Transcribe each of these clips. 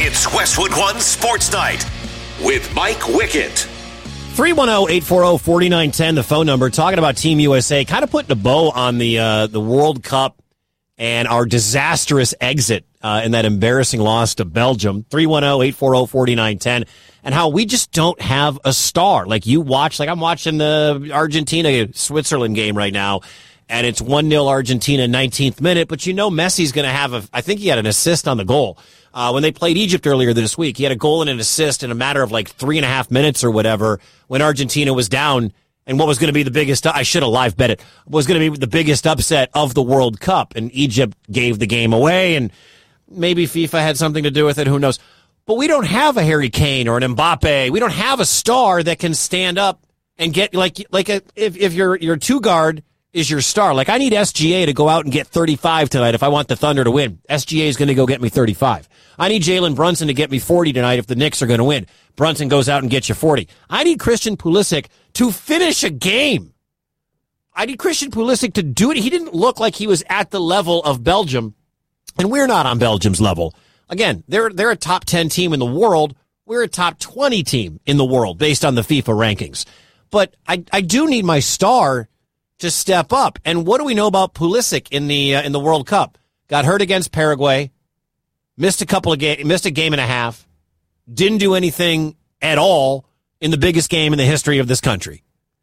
It's Westwood One Sports Night with Mike Wickett. 310-840-4910, the phone number. Talking about Team USA, kind of putting a bow on the World Cup and our disastrous exit in that embarrassing loss to Belgium. 310-840-4910. And how we just don't have a star. Like you watch, like I'm watching the Argentina-Switzerland game right now, and it's 1-0 Argentina, 19th minute. But you know Messi's going to have I think he had an assist on the goal. When they played Egypt earlier this week, he had a goal and an assist in a matter of like 3.5 minutes or whatever when Argentina was down. And what was going to be the biggest, I should have live bet it, was going to be the biggest upset of the World Cup. And Egypt gave the game away, and maybe FIFA had something to do with it. Who knows? But we don't have a Harry Kane or an Mbappe. We don't have a star that can stand up and get if your two guard is your star. Like I need SGA to go out and get 35 tonight if I want the Thunder to win. SGA is going to go get me 35. I need Jalen Brunson to get me 40 tonight if the Knicks are going to win. Brunson goes out and gets you 40. I need Christian Pulisic to finish a game. I need Christian Pulisic to do it. He didn't look like he was at the level of Belgium, and we're not on Belgium's level. Again, they're a top 10 team in the world. We're a top 20 team in the world based on the FIFA rankings. But I do need my star to step up. And what do we know about Pulisic in the World Cup? Got hurt against Paraguay, missed a game and a half, didn't do anything at all in the biggest game in the history of this country.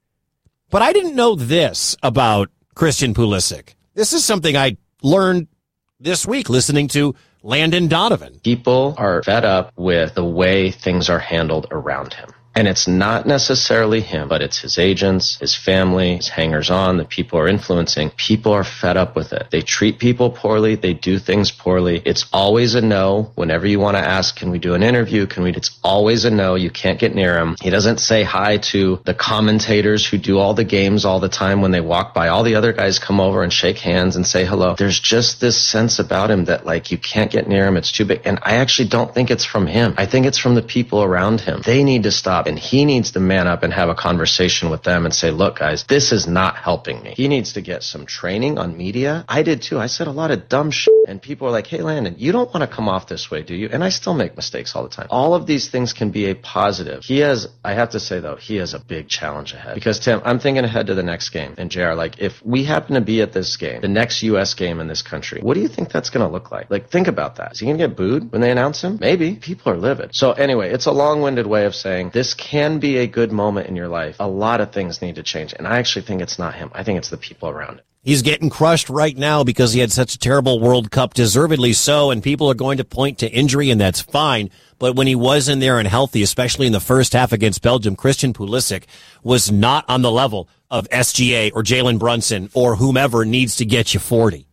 But I didn't know this about Christian Pulisic. This is something I learned this week listening to Landon Donovan. People are fed up with the way things are handled around him. And it's not necessarily him, but it's his agents, his family, his hangers-on, the people are influencing. People are fed up with it. They treat people poorly. They do things poorly. It's always a no. Whenever you want to ask, can we do an interview? It's always a no. You can't get near him. He doesn't say hi to the commentators who do all the games all the time when they walk by. All the other guys come over and shake hands and say hello. There's just this sense about him that like you can't get near him. It's too big. And I actually don't think it's from him. I think it's from the people around him. They need to stop. And he needs to man up and have a conversation with them and say, look, guys, this is not helping me. He needs to get some training on media. I did too. I said a lot of dumb shit. And people are like, hey, Landon, you don't want to come off this way, do you? And I still make mistakes all the time. All of these things can be a positive. I have to say, though, he has a big challenge ahead. Because, Tim, I'm thinking ahead to the next game. And, JR, like, if we happen to be at this game, the next U.S. game in this country, what do you think that's going to look like? Like, think about that. Is he going to get booed when they announce him? Maybe. People are livid. So, anyway, it's a long-winded way of saying this can be a good moment in your life. A lot of things need to change. And I actually think it's not him. I think it's the people around it. He's getting crushed right now because he had such a terrible World Cup, deservedly so, and people are going to point to injury, and that's fine. But when he was in there and healthy, especially in the first half against Belgium, Christian Pulisic was not on the level of SGA or Jalen Brunson or whomever needs to get you 40.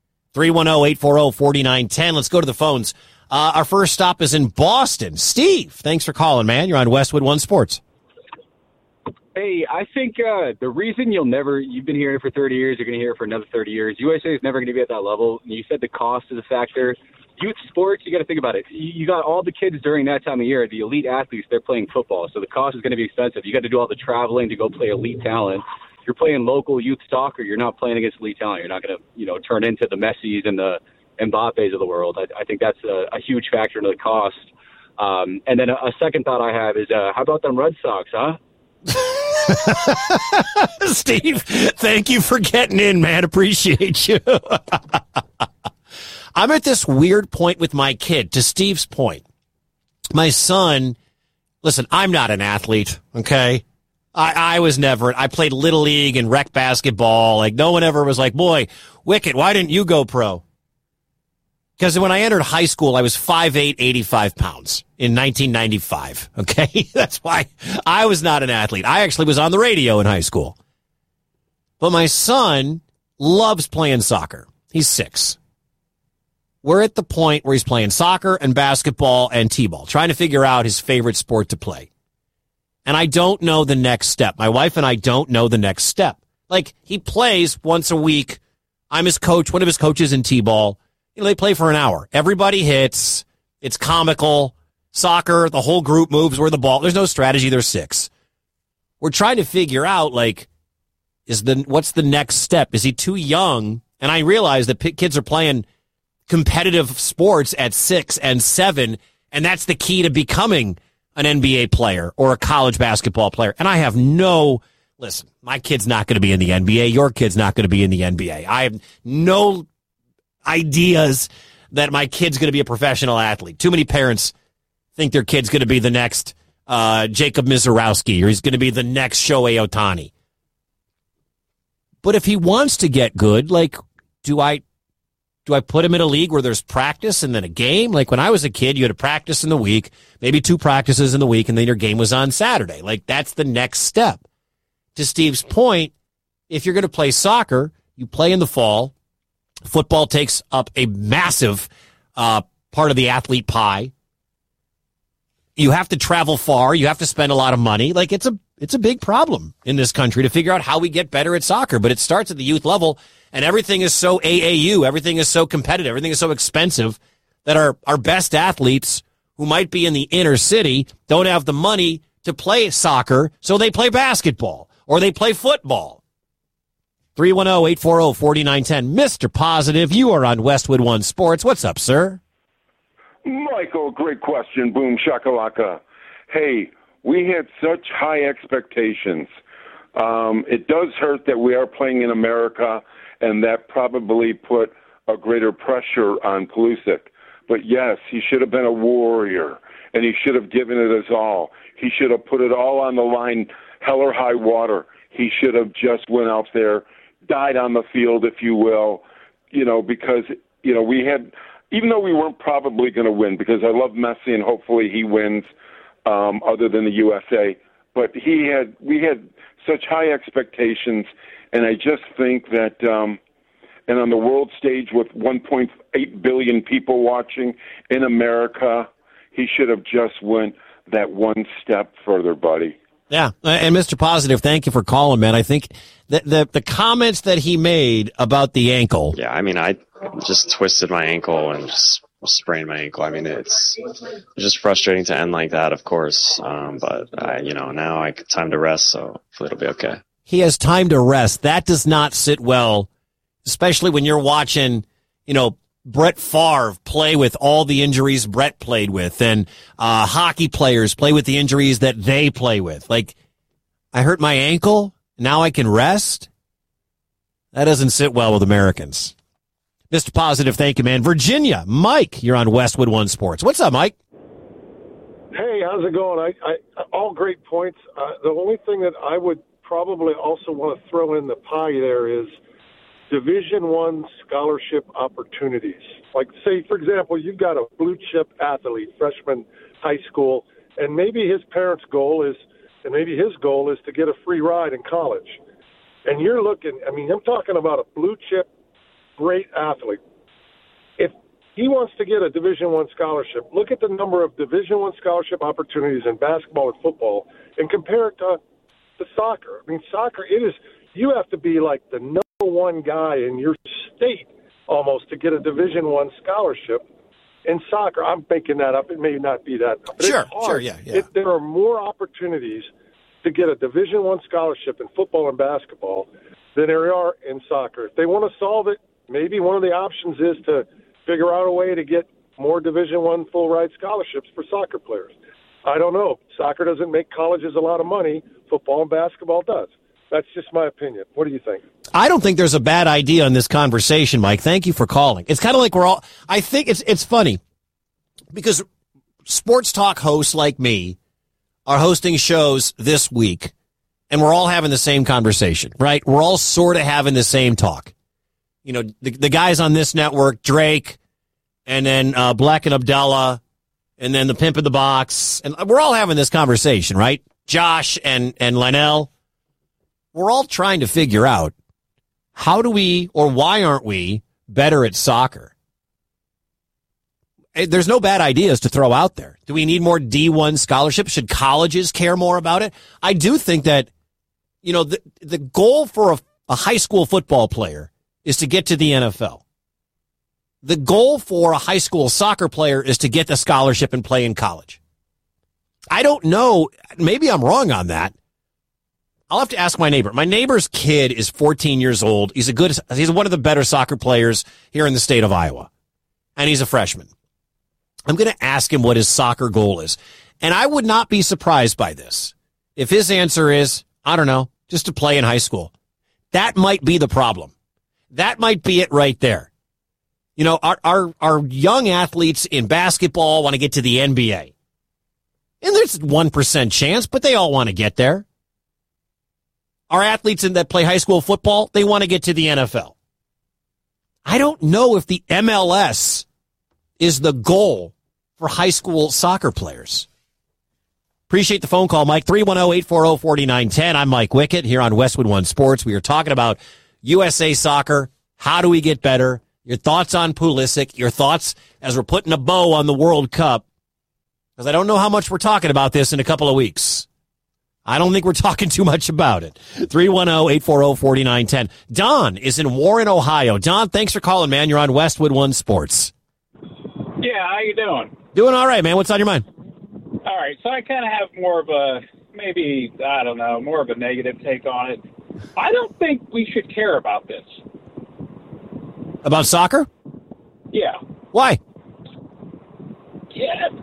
310-840-4910. Let's go to the phones. Our first stop is in Boston. Steve, thanks for calling, man. You're on Westwood One Sports. Hey, I think the reason you've been hearing it for 30 years, you're going to hear it for another 30 years. USA is never going to be at that level. You said the cost is a factor. Youth sports, you got to think about it. You got all the kids during that time of year, the elite athletes, they're playing football. So the cost is going to be expensive. You got to do all the traveling to go play elite talent. If you're playing local youth soccer, you're not playing against elite talent. You're not going to, turn into the Messis and the Mbappes of the world. I think that's a huge factor into the cost. And then a second thought I have is, how about them Red Sox, huh? Steve, thank you for getting in, man. Appreciate you. I'm at this weird point with my kid, to Steve's point. My son, listen, I'm not an athlete, okay? I was never. I played Little League and rec basketball. Like, no one ever was like, boy, Wickett, why didn't you go pro? Because when I entered high school, I was 5'8", 85 pounds in 1995, okay? That's why I was not an athlete. I actually was on the radio in high school. But my son loves playing soccer. He's 6. We're at the point where he's playing soccer and basketball and t-ball, trying to figure out his favorite sport to play. And I don't know the next step. My wife and I don't know the next step. Like, he plays once a week. I'm his coach, one of his coaches in t-ball. They play for an hour. Everybody hits. It's comical. Soccer, the whole group moves where the ball. There's no strategy. There's 6. We're trying to figure out, like, what's the next step? Is he too young? And I realize that kids are playing competitive sports at 6 and 7, And that's the key to becoming an NBA player or a college basketball player. And I have listen, my kid's not going to be in the NBA. Your kid's not going to be in the NBA. I have no ideas that my kid's going to be a professional athlete. Too many parents think their kid's going to be the next Jacob Mizorowski, or he's going to be the next Shohei Ohtani. But if he wants to get good, like, do I put him in a league where there's practice and then a game? Like when I was a kid, you had a practice in the week, maybe 2 practices in the week, and then your game was on Saturday. Like that's the next step. To Steve's point, if you're going to play soccer, you play in the fall. Football takes up a massive part of the athlete pie. You have to travel far. You have to spend a lot of money. Like it's a big problem in this country to figure out how we get better at soccer. But it starts at the youth level, and everything is so AAU. Everything is so competitive. Everything is so expensive that our best athletes who might be in the inner city don't have the money to play soccer, so they play basketball or they play football. 310-840-4910. Mr. Positive, you are on Westwood One Sports. What's up, sir? Michael, great question. Boom, shakalaka. Hey, we had such high expectations. It does hurt that we are playing in America, and that probably put a greater pressure on Pulisic. But yes, he should have been a warrior, and he should have given it his all. He should have put it all on the line, hell or high water. He should have just went out there, died on the field, if you will, because, we had, even though we weren't probably going to win, because I love Messi and hopefully he wins other than the USA, but we had such high expectations, and I just think that, and on the world stage with 1.8 billion people watching in America, he should have just went that one step further, buddy. Yeah, and Mr. Positive, thank you for calling, man. I think the comments that he made about the ankle. Yeah, I mean, I just twisted my ankle and just sprained my ankle. I mean, it's just frustrating to end like that, of course. But now I time to rest, so hopefully it'll be okay. He has time to rest. That does not sit well, especially when you're watching, Brett Favre play with all the injuries Brett played with, and hockey players play with the injuries that they play with. Like, I hurt my ankle, now I can rest? That doesn't sit well with Americans. Mr. Positive, thank you, man. Virginia, Mike, you're on Westwood One Sports. What's up, Mike? Hey, how's it going? I all great points. The only thing that I would probably also want to throw in the pie there is Division I scholarship opportunities. Like, say, for example, you've got a blue-chip athlete, freshman high school, and maybe his parents' goal is, and maybe his goal is to get a free ride in college. And you're looking, I'm talking about a blue-chip, great athlete. If he wants to get a Division I scholarship, look at the number of Division I scholarship opportunities in basketball and football and compare it to soccer. Soccer, you have to be like the number one guy in your state almost to get a Division I scholarship in soccer. I'm making that up. It may not be that. But Sure, yeah. There are more opportunities to get a Division I scholarship in football and basketball than there are in soccer. If they want to solve it, maybe one of the options is to figure out a way to get more Division I full-ride scholarships for soccer players. I don't know. Soccer doesn't make colleges a lot of money. Football and basketball does. That's just my opinion. What do you think? I don't think there's a bad idea in this conversation, Mike. Thank you for calling. It's kind of like I think it's funny because sports talk hosts like me are hosting shows this week, and we're all having the same conversation, right? We're all sort of having the same talk. The guys on this network, Drake, and then Black and Abdallah, and then the Pimp in the Box, and we're all having this conversation, right? Josh and Lionel. We're all trying to figure out how do we, or why aren't we, better at soccer? There's no bad ideas to throw out there. Do we need more D1 scholarships? Should colleges care more about it? I do think that, the goal for a high school football player is to get to the NFL. The goal for a high school soccer player is to get the scholarship and play in college. I don't know. Maybe I'm wrong on that. I'll have to ask my neighbor. My neighbor's kid is 14 years old. He's one of the better soccer players here in the state of Iowa. And he's a freshman. I'm going to ask him what his soccer goal is. And I would not be surprised by this. If his answer is, I don't know, just to play in high school. That might be the problem. That might be it right there. You know, our young athletes in basketball want to get to the NBA. And there's 1% chance, but they all want to get there. Our athletes that play high school football, they want to get to the NFL. I don't know if the MLS is the goal for high school soccer players. Appreciate the phone call, Mike. 310-840-4910. I'm Mike Wickett here on Westwood One Sports. We are talking about USA Soccer. How do we get better? Your thoughts on Pulisic. Your thoughts as we're putting a bow on the World Cup. Because I don't know how much we're talking about this in a couple of weeks. I don't think we're talking too much about it. 310-840-4910. Don is in Warren, Ohio. Don, thanks for calling, man. You're on Westwood One Sports. Yeah, how you doing? Doing all right, man. What's on your mind? All right, so I kind of have more of a, maybe, I don't know, more of a negative take on it. I don't think we should care about this. About soccer? Yeah. Why? Yeah,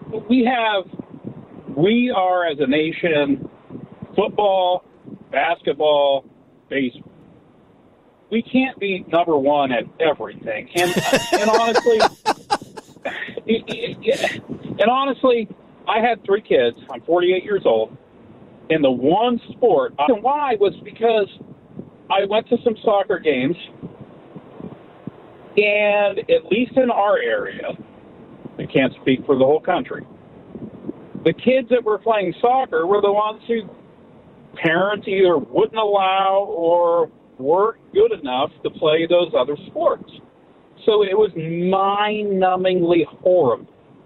we are as a nation, football, basketball, baseball. We can't be number one at everything. And honestly, I had 3 kids. I'm 48 years old. And the one sport, and why was because I went to some soccer games, and at least in our area, I can't speak for the whole country, the kids that were playing soccer were the ones who parents either wouldn't allow or weren't good enough to play those other sports. So it was mind-numbingly horrible.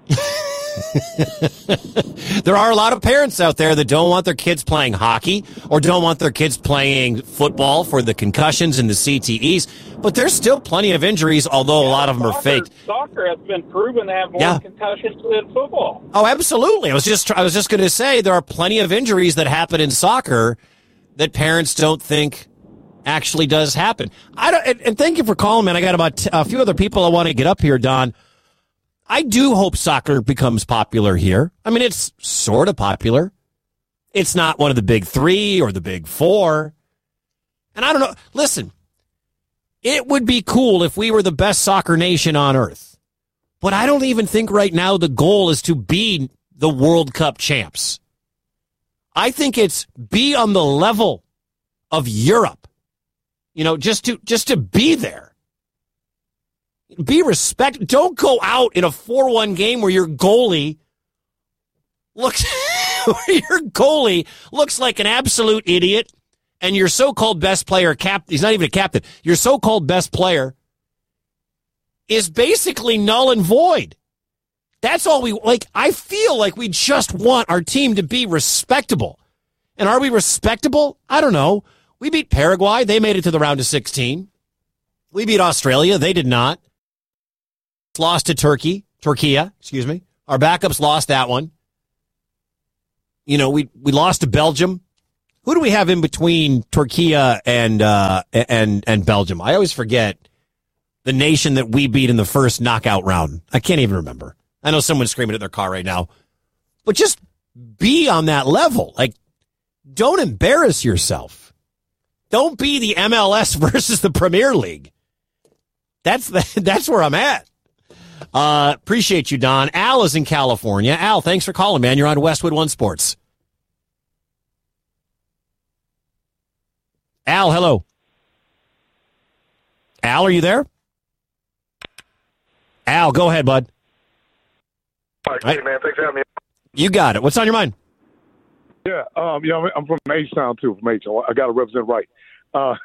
There are a lot of parents out there that don't want their kids playing hockey or don't want their kids playing football for the concussions and the CTEs, but there's still plenty of injuries, although a lot of them are fake. Soccer has been proven to have more concussions than football. Oh, absolutely. I was just going to say there are plenty of injuries that happen in soccer that parents don't think actually does happen. And thank you for calling, man. I got about a few other people I want to get up here, Don. I do hope soccer becomes popular here. I mean, it's sort of popular. It's not one of the big 3 or the big 4. And I don't know. Listen, it would be cool if we were the best soccer nation on earth. But I don't even think right now the goal is to be the World Cup champs. I think it's be on the level of Europe. You know, just to be there. Be respected. Don't go out in a 4-1 game where your goalie looks like an absolute idiot, and your so-called best player, he's not even a captain, your so-called best player is basically null and void. That's all we like. I feel like we just want our team to be respectable. And are we respectable? I don't know. We beat Paraguay. They made it to the round of 16. We beat Australia. They did not. Lost to Turkey. Our backups lost that one. You know, we lost to Belgium. Who do we have in between Turkey and Belgium? I always forget the nation that we beat in the first knockout round. I can't even remember. I know someone's screaming at their car right now. But just be on that level. Like, don't embarrass yourself. Don't be the MLS versus the Premier League. That's where I'm at. Appreciate you, Don. Al is in California. Al, thanks for calling, man. You're on Westwood One Sports. Al, hello. Al, are you there? Al, go ahead, bud. All right, hey, man. Thanks for having me. You got it. What's on your mind? Yeah, I'm from H-Town, too, from H. I got to represent right. I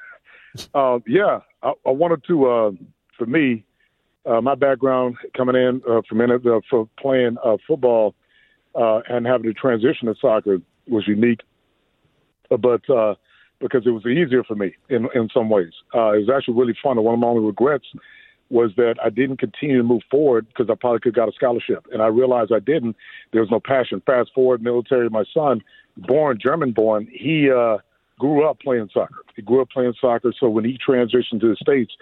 wanted to, for me, my background coming in for playing football and having to transition to soccer was unique, but because it was easier for me in some ways. It was actually really fun. And one of my only regrets was that I didn't continue to move forward because I probably could have got a scholarship. And I realized I didn't. There was no passion. Fast forward, military, my son, German-born, he grew up playing soccer. He grew up playing soccer, so when he transitioned to the States,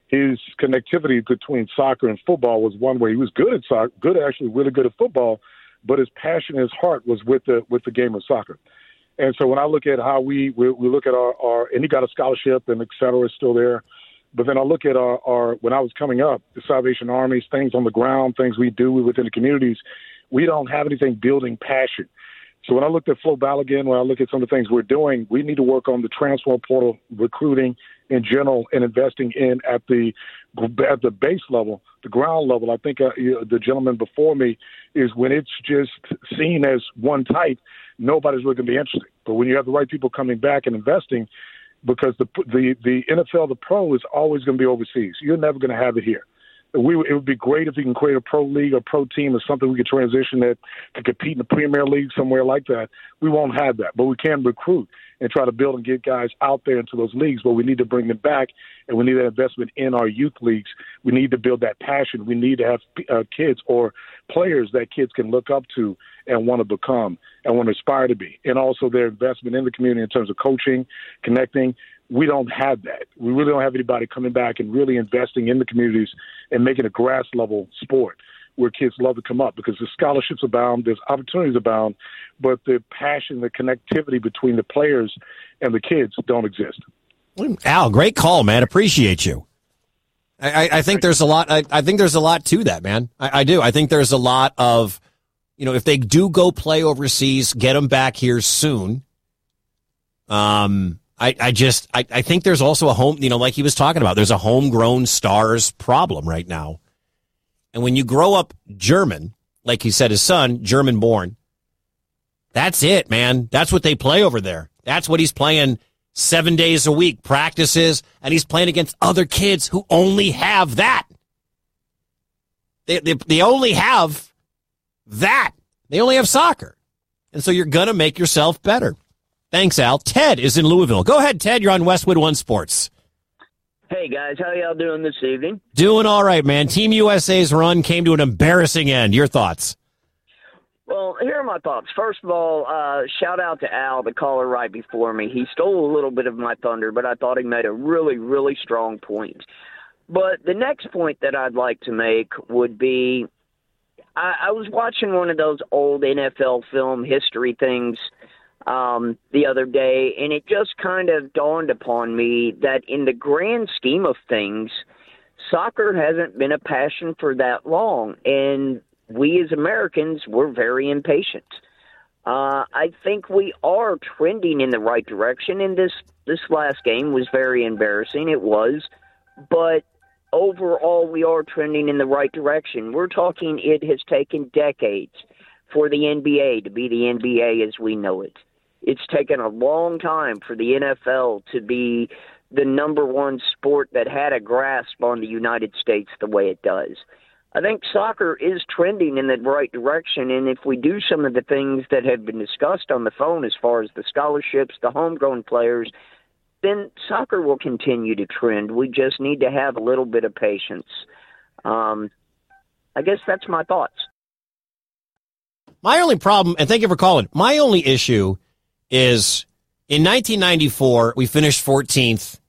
his connectivity between soccer and football was one way. He was good at soccer, really good at football, but his passion, his heart was with the game of soccer. And so when I look at how we look at our and he got a scholarship and et cetera, is still there. But then I look at our when I was coming up, the Salvation Armies, things on the ground, things we do within the communities, we don't have anything building passion. So when I looked at Flo Balogun, when I look at some of the things we're doing, we need to work on the transfer portal, recruiting in general, and investing in at the base level, the ground level. I think the gentleman before me is when it's just seen as one type, nobody's really going to be interested. But when you have the right people coming back and investing, because the NFL, the pro is always going to be overseas. You're never going to have it here. It would be great if you can create a pro league or pro team or something we could transition that could compete in the Premier League somewhere like that. We won't have that, but we can recruit and try to build and get guys out there into those leagues. But we need to bring them back, and we need that investment in our youth leagues. We need to build that passion. We need to have kids or players that kids can look up to and want to become and want to aspire to be. And also their investment in the community in terms of coaching, connecting. We don't have that. We really don't have anybody coming back and really investing in the communities and making a grass level sport where kids love to come up, because the scholarships abound, there's opportunities abound, but the passion, the connectivity between the players and the kids don't exist. Al, great call, man. Appreciate you. I think there's a lot. I think there's a lot to that, man. I do. I think there's a lot of, if they do go play overseas, get them back here soon. I think there's also a home, like he was talking about, there's a homegrown stars problem right now. And when you grow up German, like he said, his son, German born, that's it, man. That's what they play over there. That's what he's playing 7 days a week, practices, and he's playing against other kids who only have that. They only have that. They only have soccer. And so you're going to make yourself better. Thanks, Al. Ted is in Louisville. Go ahead, Ted. You're on Westwood One Sports. Hey, guys. How y'all doing this evening? Doing all right, man. Team USA's run came to an embarrassing end. Your thoughts? Well, here are my thoughts. First of all, shout out to Al, the caller right before me. He stole a little bit of my thunder, but I thought he made a really, really strong point. But the next point that I'd like to make would be, I was watching one of those old NFL film history things the other day, and it just kind of dawned upon me that in the grand scheme of things, soccer hasn't been a passion for that long, and we as Americans, we're very impatient. I think we are trending in the right direction, and this last game was very embarrassing. It was, but overall we are trending in the right direction. We're talking it has taken decades for the NBA to be the NBA as we know it. It's taken a long time for the NFL to be the number one sport that had a grasp on the United States the way it does. I think soccer is trending in the right direction, and if we do some of the things that have been discussed on the phone as far as the scholarships, the homegrown players, then soccer will continue to trend. We just need to have a little bit of patience. I guess that's my thoughts. My only problem, and thank you for calling, my only issue is in 1994, we finished 14th